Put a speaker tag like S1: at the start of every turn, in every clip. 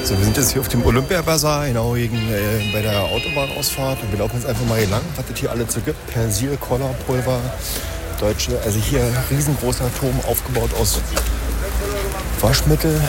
S1: So, wir sind jetzt hier auf dem Olympia-Bazar, genau bei der Autobahnausfahrt. Und wir laufen jetzt einfach mal hier lang, was es hier alles so gibt. Persil, Colorpulver, deutsche, also hier riesengroßer Turm aufgebaut aus Waschmittel,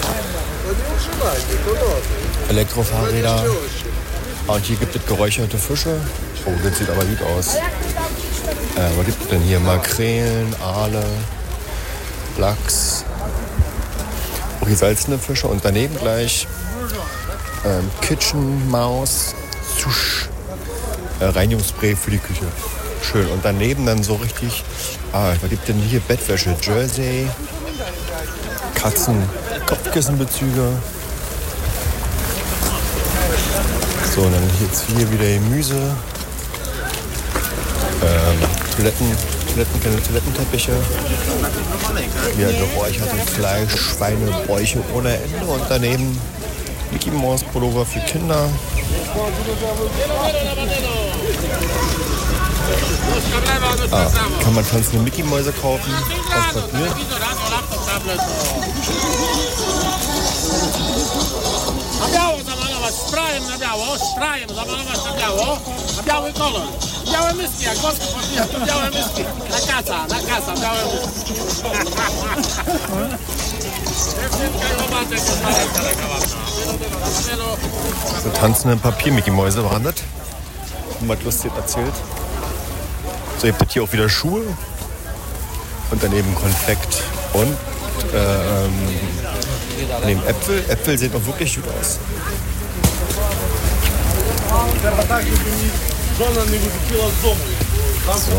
S1: Elektrofahrräder. Und hier gibt es geräucherte Fische. Oh, das sieht aber gut aus. Was gibt es denn hier? Makrelen, Aale, Lachs. Auch gesalzene Fische und daneben gleich Kitchen Maus, Sush, Reinigungsspray für die Küche. Schön. Und daneben dann so richtig, was gibt denn hier? Bettwäsche, Jersey, Katzen, Kopfkissenbezüge. So, und dann jetzt hier wieder Gemüse, Toilettenteppiche, wieder geräuchertes Fleisch, Schweinebäuche ohne Ende und daneben Mickey Mouse Pullover für Kinder. Kann man tanzende Mickey Mäuse kaufen aus Papier.
S2: Na biały kolor. Białe myski, jak wosku podbija, to białe myski. Na kasa, białe myski.
S1: So tanzende Papier-Mickey-Mäuse waren das. Und was lustig erzählt. So, ihr habt hier auch wieder Schuhe. Und daneben Konfekt. Und neben Äpfel. Äpfel sehen auch wirklich gut aus. So.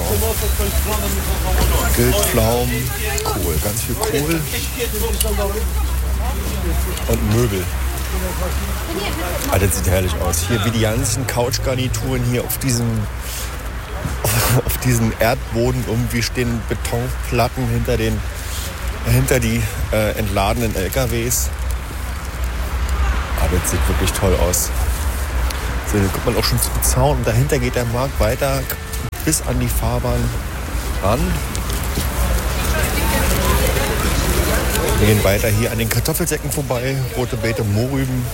S1: Wildpflaumen, Kohl, ganz viel Kohl und Möbel. Das sieht herrlich aus. Hier wie die ganzen Couchgarnituren hier auf diesem Erdboden. Irgendwie stehen Betonplatten hinter die entladenen LKWs. Aber das sieht wirklich toll aus. So, dann kommt man auch schon zum Zaun und dahinter geht der Markt weiter bis an die Fahrbahn ran. Wir gehen weiter hier an den Kartoffelsäcken vorbei, rote Beete, Mohrrüben.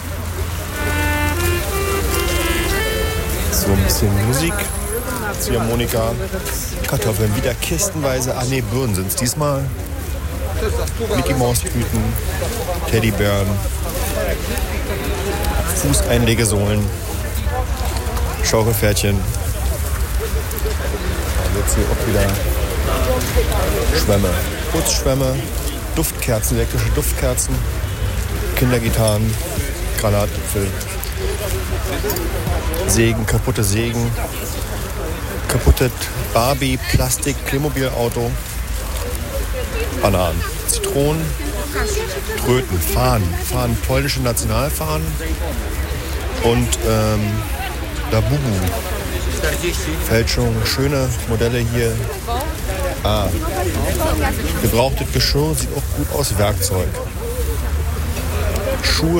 S1: So ein bisschen Musik, Ziehharmonika, Kartoffeln, wieder kistenweise. Birnen sind es diesmal. Mickey Maus Tüten, Teddybären, Fußeinlegesohlen, Schaukelpferdchen. Da jetzt hier auch wieder Schwämme, Putzschwämme, Duftkerzen, elektrische Duftkerzen, Kindergitarren, Granatäpfel, Sägen, kaputte Sägen, kaputte Barbie, Plastik, Playmobil-Auto, Bananen, Zitronen, Tröten, Fahnen, polnische Nationalfahnen und Labubu. Fälschung, schöne Modelle hier. Gebrauchtes Geschirr, sieht auch gut aus, Werkzeug. Schuhe,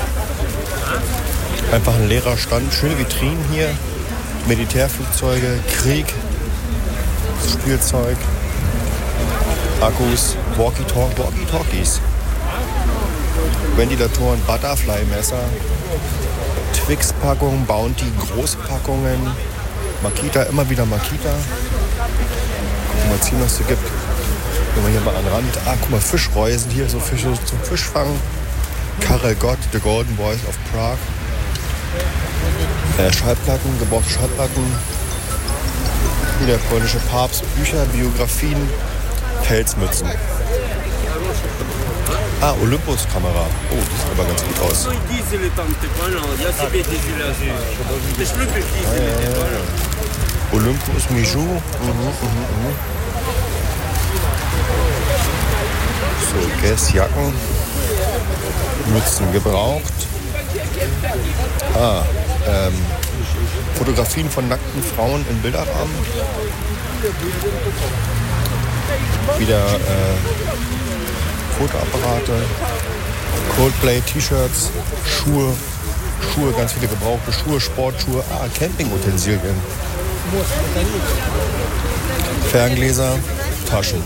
S1: einfach ein leerer Stand, schöne Vitrinen hier. Militärflugzeuge, Krieg, Spielzeug, Akkus, Walkie-Talkies, Ventilatoren, Butterfly-Messer, Twix-Packungen, Bounty, Großpackungen, Makita, immer wieder Makita. Gucken wir mal ziehen, was es gibt. Gehen wir hier mal an den Rand. Guck mal, Fischreusen hier, so Fische zum Fischfangen. Karel Gott, The Golden Boys of Prague. Schallplatten, gebrauchte Schallplatten. Hier der polnische Papst, Bücher, Biografien, Pelzmützen. Olympus-Kamera. Oh, die sieht aber ganz gut aus. Olympus, Mijou. So, Guess-Jacken. Mützen gebraucht. Fotografien von nackten Frauen in Bilderrahmen. Wieder Fotoapparate, Coldplay, T-Shirts, Schuhe, ganz viele gebrauchte Schuhe, Sportschuhe, Campingutensilien, Ferngläser, Taschen,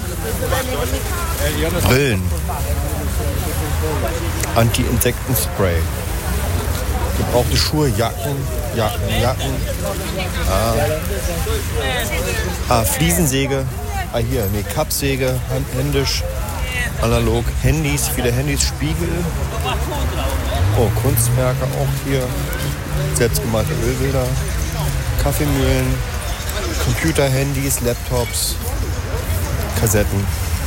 S1: Brillen, Anti-Insektenspray, Gebrauchte Schuhe, Jacken. Fliesensäge. Hier, Kappsäge, händisch, analog. Handys, viele Handys, Spiegel. Oh, Kunstwerke auch hier. Selbstgemalte Ölbilder. Kaffeemühlen. Computer, Handys, Laptops. Kassetten.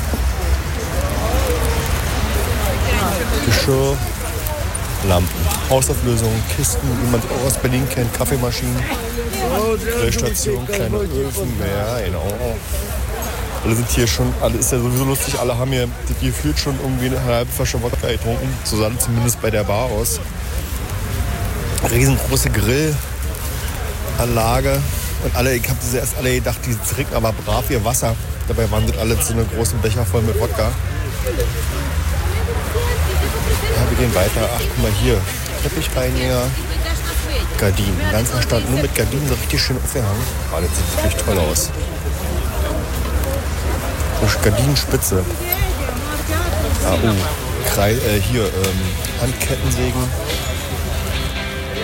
S1: Geschirr. Lampen, Hausauflösungen, Kisten, wie man es auch aus Berlin kennt, Kaffeemaschinen, Grillstation, kleine Öfen, ja, genau. Alle sind hier schon, ist ja sowieso lustig, alle haben hier gefühlt schon irgendwie eine halbe Flasche Wodka getrunken, so sah das zumindest bei der Bar aus. Riesengroße Grillanlage und ich habe erst alle gedacht, die trinken aber brav ihr Wasser. Dabei waren das alle zu einem großen Becher voll mit Wodka. Ja, wir gehen weiter. Ach, guck mal hier. Teppichreiniger. Gardinen. Den ganzen Stand nur mit Gardinen, so richtig schön aufgehangen. Ah, das sieht wirklich toll aus. So Gardinenspitze. Handkettensägen.